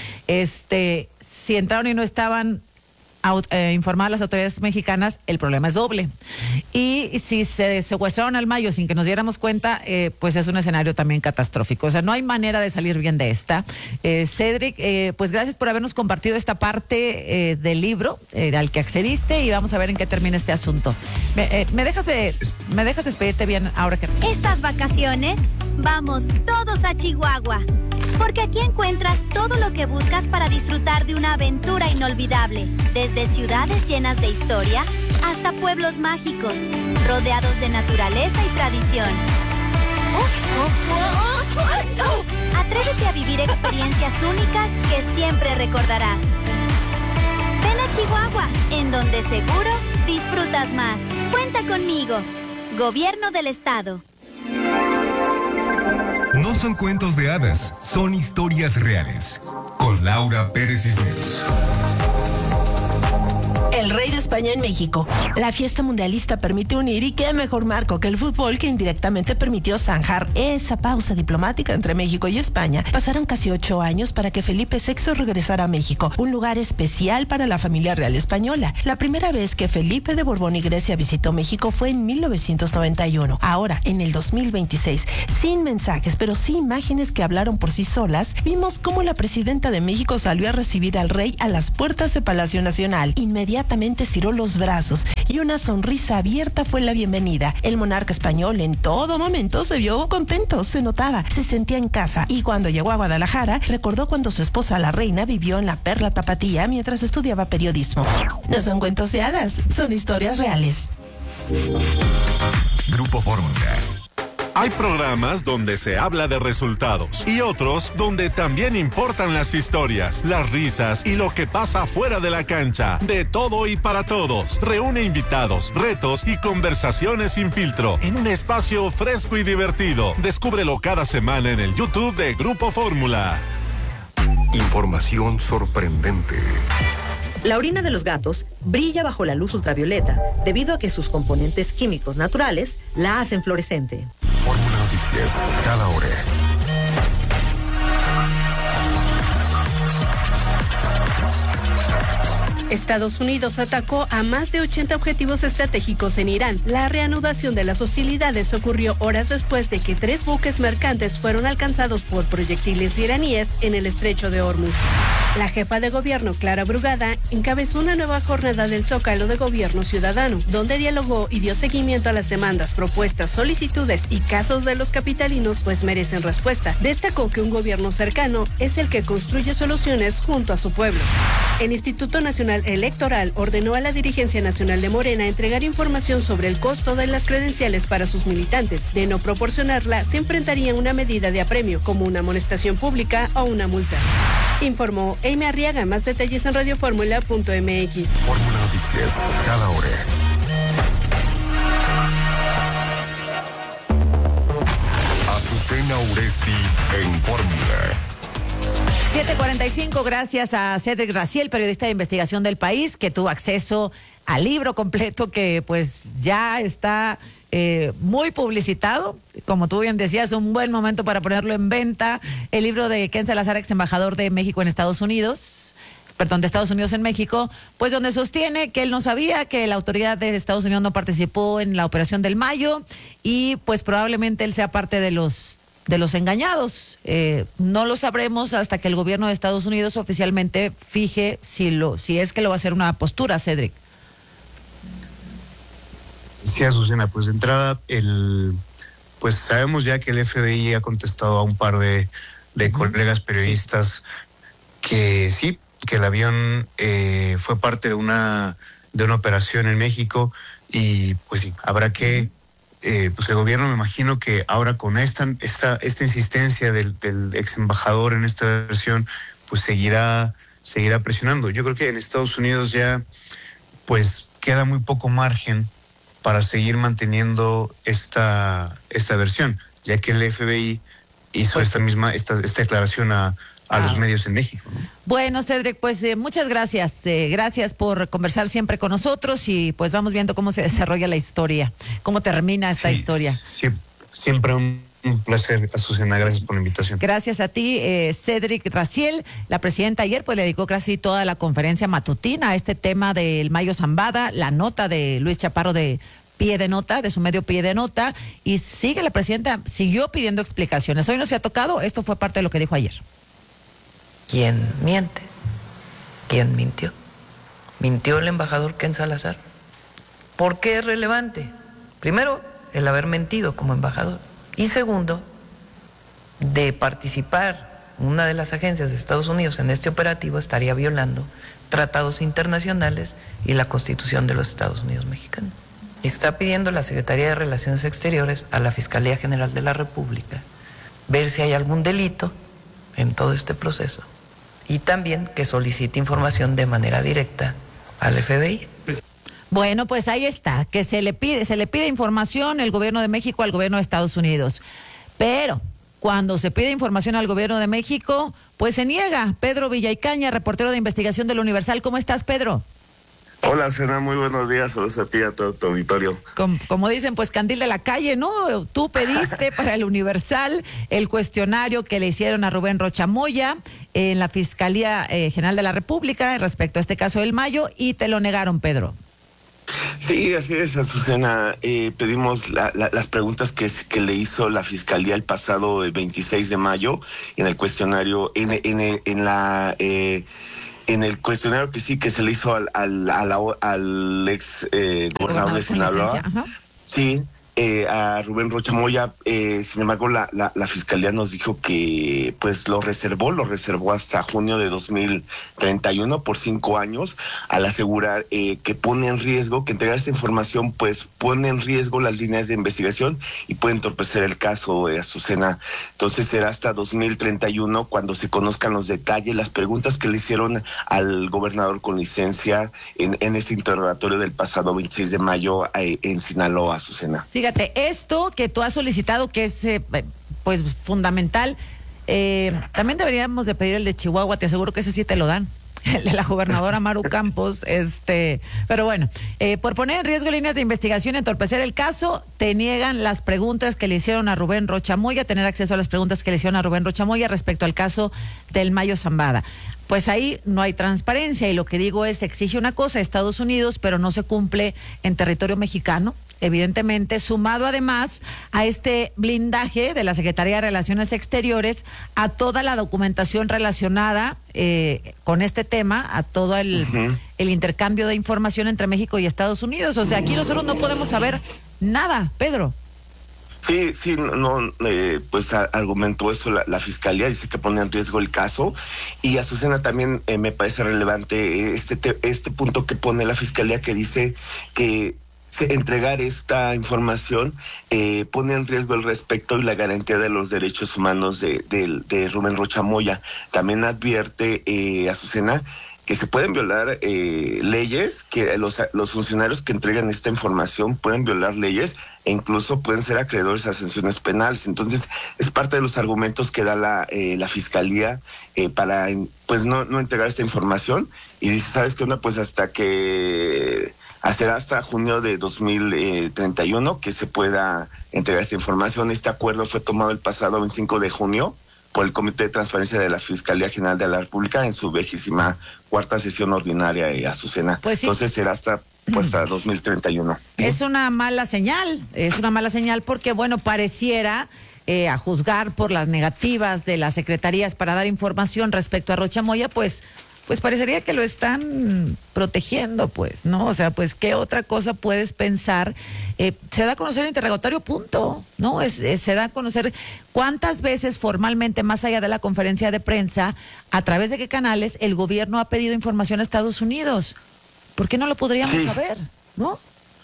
Este, si entraron y no estaban Eh, informar a las autoridades mexicanas, el problema es doble. Y si se secuestraron al Mayo sin que nos diéramos cuenta, eh, pues es un escenario también catastrófico. O sea, no hay manera de salir bien de esta. Eh, Cedric, eh, pues gracias por habernos compartido esta parte eh, del libro eh, al que accediste, y vamos a ver en qué termina este asunto. Me, eh, me dejas de, me dejas despedirte bien ahora que... Estas vacaciones, vamos todos a Chihuahua. Porque aquí encuentras todo lo que buscas para disfrutar de una aventura inolvidable. Desde ciudades llenas de historia hasta pueblos mágicos, rodeados de naturaleza y tradición. Atrévete a vivir experiencias únicas que siempre recordarás. Ven a Chihuahua, en donde seguro disfrutas más. Cuenta conmigo. Gobierno del Estado. No son cuentos de hadas, son historias reales. Con Laura Pérez Cisneros. el rey de España en México. La fiesta mundialista permite unir y qué mejor marco que el fútbol que indirectamente permitió zanjar esa pausa diplomática entre México y España. Pasaron casi ocho años para que Felipe sexto regresara a México, un lugar especial para la familia real española. La primera vez que Felipe de Borbón y Grecia visitó México fue en mil novecientos noventa y uno. Ahora, en el dos mil veintiséis, sin mensajes, pero sí imágenes que hablaron por sí solas, vimos cómo la presidenta de México salió a recibir al rey a las puertas de Palacio Nacional. Inmediatamente estiró los brazos y una sonrisa abierta fue la bienvenida. El monarca español en todo momento se vio contento, se notaba, se sentía en casa, y cuando llegó a Guadalajara recordó cuando su esposa la reina vivió en la Perla Tapatía mientras estudiaba periodismo. No son cuentos de hadas, son historias reales. Grupo Fórmula. Hay programas donde se habla de resultados y otros donde también importan las historias, las risas y lo que pasa fuera de la cancha. De todo y para todos. Reúne invitados, retos y conversaciones sin filtro en un espacio fresco y divertido. Descúbrelo cada semana en el YouTube de Grupo Fórmula. Información sorprendente. La orina de los gatos brilla bajo la luz ultravioleta debido a que sus componentes químicos naturales la hacen fluorescente. Fórmula Noticias, cada hora. Estados Unidos atacó a más de ochenta objetivos estratégicos en Irán. La reanudación de las hostilidades ocurrió horas después de que tres buques mercantes fueron alcanzados por proyectiles iraníes en el estrecho de Hormuz. La jefa de gobierno, Clara Brugada, encabezó una nueva jornada del Zócalo de Gobierno Ciudadano, donde dialogó y dio seguimiento a las demandas, propuestas, solicitudes y casos de los capitalinos, pues merecen respuesta. Destacó que un gobierno cercano es el que construye soluciones junto a su pueblo. El Instituto Nacional Electoral ordenó a la dirigencia nacional de Morena entregar información sobre el costo de las credenciales para sus militantes. De no proporcionarla, se enfrentaría a una medida de apremio, como una amonestación pública o una multa. Informó Amy Arriaga. Más detalles en radioformula punto m x. Fórmula Noticias, cada hora. Azucena Uresti en Fórmula. siete cuarenta y cinco, gracias a Cedric Raciel, periodista de investigación del País, que tuvo acceso al libro completo que pues ya está eh, muy publicitado. Como tú bien decías, un buen momento para ponerlo en venta. El libro de Ken Salazar, ex embajador de México en Estados Unidos, perdón, de Estados Unidos en México, pues donde sostiene que él no sabía que la autoridad de Estados Unidos no participó en la operación del Mayo y pues probablemente él sea parte de los de los engañados. Eh, no lo sabremos hasta que el gobierno de Estados Unidos oficialmente fije si lo si es que lo va a hacer una postura, Cedric. Sí, Azucena, pues de entrada, el, pues sabemos ya que el F B I ha contestado a un par de, de colegas periodistas que sí, que el avión eh, fue parte de una, de una operación en México y pues sí, habrá que, eh, pues el gobierno, me imagino que ahora con esta, esta, esta insistencia del, del ex embajador en esta versión, pues seguirá, seguirá presionando. Yo creo que en Estados Unidos ya pues queda muy poco margen para seguir manteniendo esta, esta versión, ya que el F B I hizo pues, esta misma esta, esta declaración a, a ah. los medios en México, ¿no? Bueno, Cedric, pues eh, muchas gracias. Eh, gracias por conversar siempre con nosotros y pues vamos viendo cómo se desarrolla la historia, cómo termina esta sí, historia. Sí, siempre un, un placer, Azucena. Gracias por la invitación. Gracias a ti, eh, Cedric Raciel. La presidenta ayer pues le dedicó casi toda la conferencia matutina a este tema del Mayo Zambada, la nota de Luis Chaparro de pie de nota, de su medio pie de nota, y sigue la presidenta, siguió pidiendo explicaciones. Hoy no se ha tocado, esto fue parte de lo que dijo ayer. ¿Quién miente? ¿Quién mintió? ¿Mintió el embajador Ken Salazar? ¿Por qué es relevante? Primero, el haber mentido como embajador. Y segundo, de participar una de las agencias de Estados Unidos en este operativo estaría violando tratados internacionales y la Constitución de los Estados Unidos mexicanos. Está pidiendo la Secretaría de Relaciones Exteriores a la Fiscalía General de la República ver si hay algún delito en todo este proceso y también que solicite información de manera directa al F B I. Bueno, pues ahí está, que se le pide, se le pide información el gobierno de México al gobierno de Estados Unidos. Pero cuando se pide información al gobierno de México, pues se niega. Pedro Villaicaña, reportero de investigación del Universal. ¿Cómo estás, Pedro? Hola, Sena, muy buenos días. Saludos a ti y a todo tu auditorio. Como, como dicen, pues candil de la calle, ¿no? Tú pediste para el Universal el cuestionario que le hicieron a Rubén Rocha Moya en la Fiscalía eh, General de la República respecto a este caso del Mayo y te lo negaron, Pedro. Sí, así es, Azucena. Eh, pedimos la, la, las preguntas que, que le hizo la Fiscalía el pasado veintiséis de mayo en el cuestionario, en, en, en la... Eh, En el cuestionario que sí que se le hizo al, al, al, al ex eh, gobernador de Sinaloa, sí, eh, a Rubén Rocha Moya, eh, sin embargo la, la, la Fiscalía nos dijo que pues lo reservó, lo reservó hasta junio de dos mil treinta y uno por cinco años, al asegurar eh, que pone en riesgo, que entregar esta información pues pone en riesgo las líneas de investigación y puede entorpecer el caso, eh, Azucena. Entonces será hasta dos mil treinta y uno cuando se conozcan los detalles, las preguntas que le hicieron al gobernador con licencia en, en este interrogatorio del pasado veintiséis de mayo eh, en Sinaloa, Azucena. Fíjate, esto que tú has solicitado, que es eh, pues fundamental, eh, también deberíamos de pedir el de Chihuahua, te aseguro que ese sí te lo dan. El de la gobernadora Maru Campos, este, pero bueno, eh, por poner en riesgo líneas de investigación y entorpecer el caso, te niegan las preguntas que le hicieron a Rubén Rocha Moya, tener acceso a las preguntas que le hicieron a Rubén Rocha Moya respecto al caso del Mayo Zambada. Pues ahí no hay transparencia y lo que digo es, exige una cosa Estados Unidos, pero no se cumple en territorio mexicano. Evidentemente, sumado además a este blindaje de la Secretaría de Relaciones Exteriores, a toda la documentación relacionada eh, con este tema, a todo el, uh-huh. el intercambio de información entre México y Estados Unidos. O sea, aquí nosotros no podemos saber nada, Pedro. Sí, sí, no, eh, pues a, argumentó eso la, la Fiscalía, dice que pone en riesgo el caso, y Azucena también eh, me parece relevante este, te, este punto que pone la Fiscalía, que dice que entregar esta información eh, pone en riesgo el respeto y la garantía de los derechos humanos de, de, de Rubén Rocha Moya. También advierte eh, Azucena que se pueden violar eh, leyes, que los, los funcionarios que entregan esta información pueden violar leyes e incluso pueden ser acreedores a sanciones penales. Entonces, es parte de los argumentos que da la, eh, la Fiscalía eh, para pues no, no entregar esta información. Y dice, ¿sabes qué onda? Pues hasta que... será hasta junio de dos mil treinta y uno que se pueda entregar esta información. Este acuerdo fue tomado el pasado veinticinco de junio por el Comité de Transparencia de la Fiscalía General de la República en su vigésima cuarta sesión ordinaria, eh, Azucena. Pues sí. Entonces será hasta pues hasta dos mil treinta y uno. Es una mala señal, es una mala señal porque, bueno, pareciera, eh, a juzgar por las negativas de las secretarías para dar información respecto a Rocha Moya, pues... pues parecería que lo están protegiendo, pues, ¿no? O sea, pues, ¿qué otra cosa puedes pensar? Eh, se da a conocer el interrogatorio, punto, ¿no? Es, es, se da a conocer cuántas veces formalmente, más allá de la conferencia de prensa, a través de qué canales el gobierno ha pedido información a Estados Unidos. ¿Por qué no lo podríamos sí. saber, no?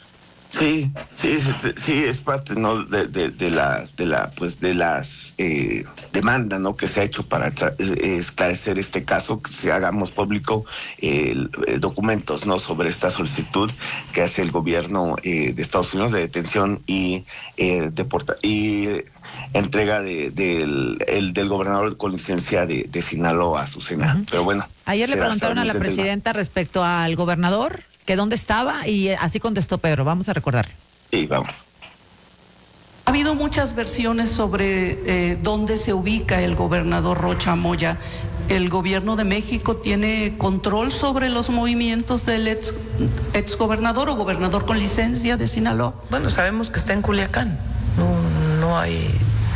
Sí, sí, sí, es parte, ¿no? De, de, de la, de la, pues, de las eh, demandas, ¿no? Que se ha hecho para tra- esclarecer este caso, que se hagamos público eh, documentos, ¿no? Sobre esta solicitud que hace el gobierno eh, de Estados Unidos de detención y eh, deporta y entrega de, de el, el, del gobernador con licencia de, de Sinaloa, Azucena. Uh-huh. Pero bueno. Ayer le preguntaron a la presidenta respecto al gobernador que dónde estaba y así contestó Pedro. Vamos a recordarle. Sí, vamos. Ha habido muchas versiones sobre eh, dónde se ubica el gobernador Rocha Moya. ¿El gobierno de México tiene control sobre los movimientos del ex, ex gobernador o gobernador con licencia de Sinaloa? Bueno, sabemos que está en Culiacán. No, no hay...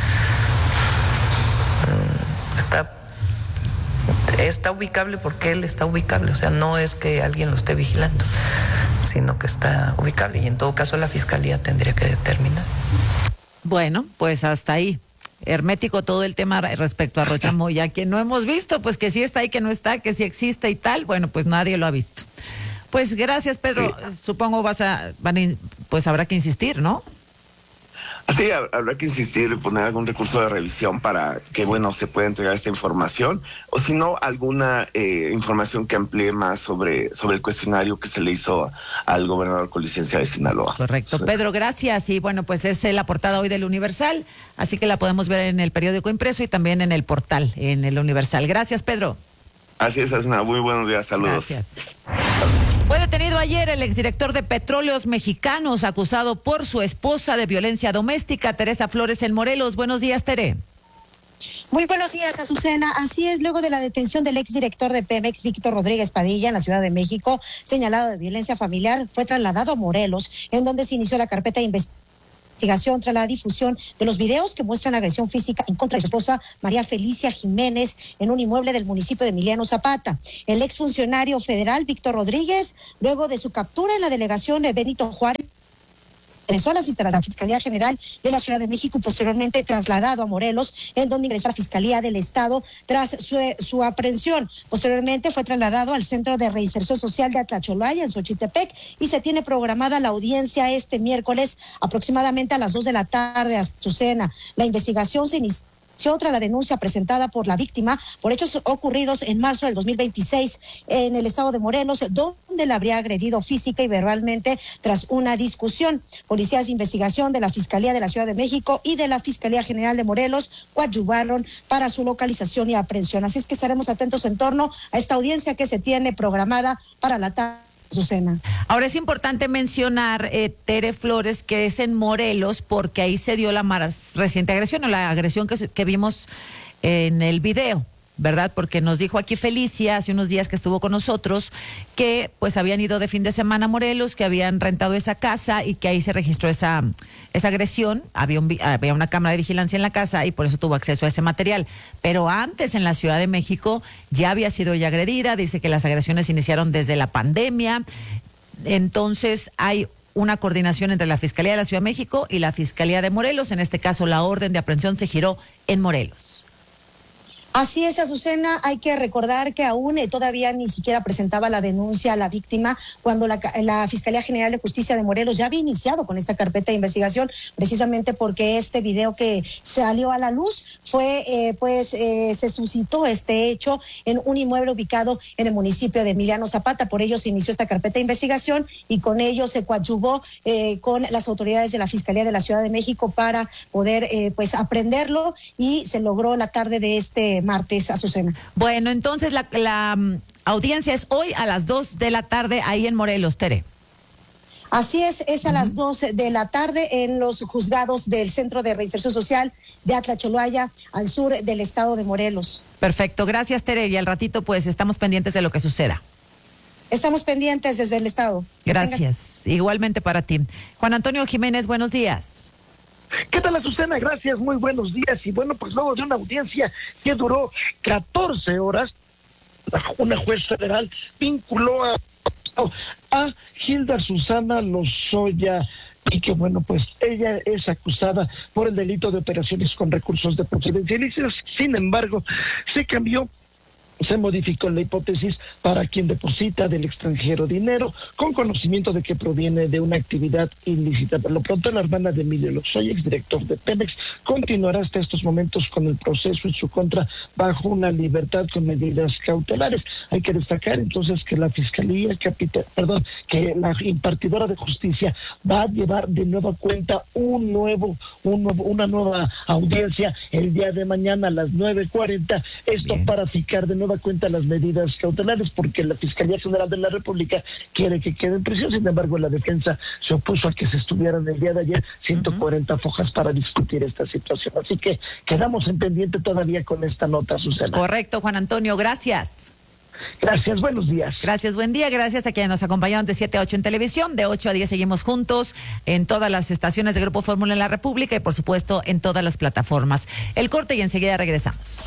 Está... Está ubicable porque él está ubicable, o sea, no es que alguien lo esté vigilando, sino que está ubicable y en todo caso la Fiscalía tendría que determinar. Bueno, pues hasta ahí. Hermético todo el tema respecto a Rocha Moya, que no hemos visto, pues que sí está ahí, que no está, que sí existe y tal, bueno, pues nadie lo ha visto. Pues gracias, Pedro, sí. Supongo vas a, van a, pues habrá que insistir, ¿no? Sí, habrá que insistir en poner algún recurso de revisión para que, sí. bueno, se pueda entregar esta información, o si no, alguna eh, información que amplíe más sobre, sobre el cuestionario que se le hizo al gobernador con licencia de Sinaloa. Correcto. Sí. Pedro, gracias. Y bueno, pues es la portada hoy del Universal, así que la podemos ver en el periódico impreso y también en el portal, en el Universal. Gracias, Pedro. Así es, Asna. Muy buenos días. Saludos. Gracias. Fue detenido ayer el exdirector de Petróleos Mexicanos, acusado por su esposa de violencia doméstica, Teresa Flores, en Morelos. Buenos días, Tere. Muy buenos días, Azucena. Así es, luego de la detención del exdirector de Pemex, Víctor Rodríguez Padilla, en la Ciudad de México, señalado de violencia familiar, fue trasladado a Morelos, en donde se inició la carpeta de investigación tras la difusión de los videos que muestran agresión física en contra de su esposa, María Felicia Jiménez, en un inmueble del municipio de Emiliano Zapata. El exfuncionario federal, Víctor Rodríguez, luego de su captura en la delegación de Benito Juárez, ingresó a las instalaciones de la Fiscalía General de la Ciudad de México y posteriormente trasladado a Morelos, en donde ingresó a la Fiscalía del Estado tras su, su aprehensión. Posteriormente fue trasladado al Centro de Reinserción Social de Atlacholaya, en Xochitepec, y se tiene programada la audiencia este miércoles aproximadamente a las dos de la tarde, Azucena. La investigación se inició tras la denuncia presentada por la víctima por hechos ocurridos en marzo del dos mil veintiséis en el estado de Morelos, donde la habría agredido física y verbalmente tras una discusión. Policías de investigación de la Fiscalía de la Ciudad de México y de la Fiscalía General de Morelos coadyuvaron para su localización y aprehensión. Así es que estaremos atentos en torno a esta audiencia que se tiene programada para la tarde. Susana. Ahora es importante mencionar, eh, Tere Flores, que es en Morelos, porque ahí se dio la más reciente agresión, o la agresión que, que vimos en el video, ¿verdad? Porque nos dijo aquí Felicia, hace unos días que estuvo con nosotros, que pues habían ido de fin de semana a Morelos, que habían rentado esa casa y que ahí se registró esa, esa agresión. Había, un, había una cámara de vigilancia en la casa y por eso tuvo acceso a ese material. Pero antes en la Ciudad de México ya había sido ella agredida, dice que las agresiones iniciaron desde la pandemia. Entonces hay una coordinación entre la Fiscalía de la Ciudad de México y la Fiscalía de Morelos. En este caso la orden de aprehensión se giró en Morelos. Así es, Azucena, hay que recordar que aún eh, todavía ni siquiera presentaba la denuncia a la víctima cuando la, la Fiscalía General de Justicia de Morelos ya había iniciado con esta carpeta de investigación, precisamente porque este video que salió a la luz fue, eh, pues, eh, se suscitó este hecho en un inmueble ubicado en el municipio de Emiliano Zapata. Por ello se inició esta carpeta de investigación y con ello se coadyuvó eh, con las autoridades de la Fiscalía de la Ciudad de México para poder, eh, pues, aprenderlo, y se logró la tarde de este martes, Azucena. Bueno, entonces la, la um, audiencia es hoy a las dos de la tarde ahí en Morelos, Tere. Así es, es a uh-huh. las dos de la tarde en los juzgados del Centro de Reinserción Social de Atlacholaya, al sur del estado de Morelos. Perfecto, gracias, Tere, y al ratito pues estamos pendientes de lo que suceda. Estamos pendientes desde el estado. Gracias, tengas... igualmente para ti. Juan Antonio Jiménez, buenos días. ¿Qué tal, Azucena? Gracias, muy buenos días. Y bueno, pues luego de una audiencia que duró catorce horas, una juez federal vinculó a, a Hilda Susana Lozoya, y que bueno, pues ella es acusada por el delito de operaciones con recursos de procedencia ilícita. Sin embargo, se cambió, se modificó la hipótesis para quien deposita del extranjero dinero con conocimiento de que proviene de una actividad ilícita. Por lo pronto, la hermana de Emilio Lozoya, exdirector de Pemex, continuará hasta estos momentos con el proceso en su contra bajo una libertad con medidas cautelares. Hay que destacar entonces que la Fiscalía Capital, perdón, que la impartidora de justicia va a llevar de nueva cuenta un nuevo, un nuevo una nueva audiencia el día de mañana a las nueve cuarenta. Esto Bien. para fijar de nuevo cuenta las medidas cautelares, porque la Fiscalía General de la República quiere que quede en prisión. Sin embargo, la defensa se opuso a que se estuvieran el día de ayer ciento cuarenta uh-huh. fojas para discutir esta situación. Así que quedamos en pendiente todavía con esta nota, Susana. Correcto, Juan Antonio, gracias. Gracias, buenos días. Gracias, buen día. Gracias a quienes nos acompañaron de siete a ocho en televisión. De ocho a diez seguimos juntos en todas las estaciones de Grupo Fórmula en la República y, por supuesto, en todas las plataformas. El corte y enseguida regresamos.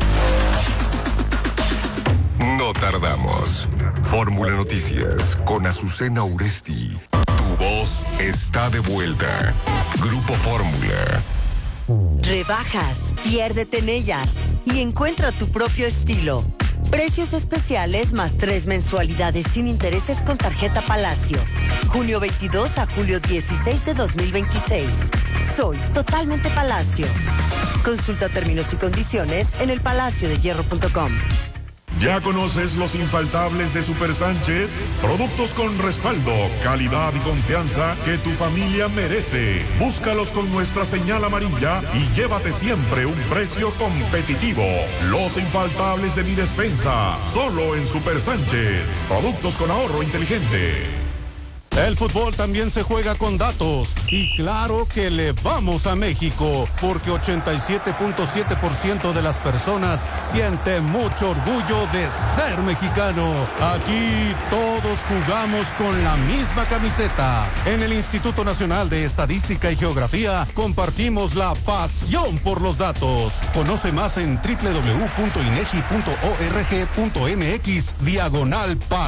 No tardamos. Fórmula Noticias con Azucena Uresti. Tu voz está de vuelta. Grupo Fórmula. Rebajas, piérdete en ellas y encuentra tu propio estilo. Precios especiales más tres mensualidades sin intereses con tarjeta Palacio. junio veintidós a julio dieciséis de dos mil veintiséis. Soy totalmente Palacio. Consulta términos y condiciones en el palacio de hierro punto com. ¿Ya conoces los infaltables de Super Sánchez? Productos con respaldo, calidad y confianza que tu familia merece. Búscalos con nuestra señal amarilla y llévate siempre un precio competitivo. Los infaltables de mi despensa, solo en Super Sánchez. Productos con ahorro inteligente. El fútbol también se juega con datos y claro que le vamos a México porque ochenta y siete punto siete por ciento de las personas siente mucho orgullo de ser mexicano. Aquí todos jugamos con la misma camiseta. En el Instituto Nacional de Estadística y Geografía compartimos la pasión por los datos. Conoce más en doble u doble u doble u punto inegi punto org punto mx diagonal paz.